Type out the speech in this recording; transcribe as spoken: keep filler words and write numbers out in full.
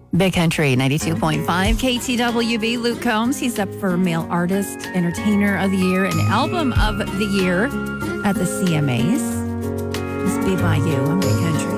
Big Country ninety-two point five K T W B. Luke Combs, he's up for Male Artist, Entertainer of the Year, and Album of the Year at the C M As. This Be By You on Big Country.